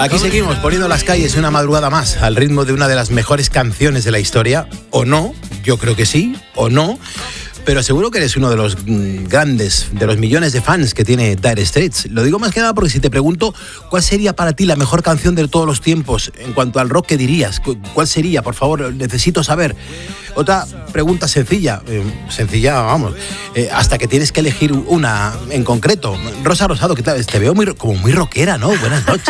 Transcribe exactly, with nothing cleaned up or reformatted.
Aquí seguimos poniendo las calles una madrugada más al ritmo de una de las mejores canciones de la historia. O no, yo creo que sí, o no. Pero seguro que eres uno de los grandes, de los millones de fans que tiene Dire Straits. Lo digo más que nada porque si te pregunto cuál sería para ti la mejor canción de todos los tiempos en cuanto al rock, ¿qué dirías? ¿Cuál sería? Por favor, necesito saber. Otra pregunta sencilla, eh, sencilla, vamos, eh, hasta que tienes que elegir una en concreto. Rosa Rosado, ¿qué tal? Te veo muy, como muy rockera, ¿no? Buenas noches.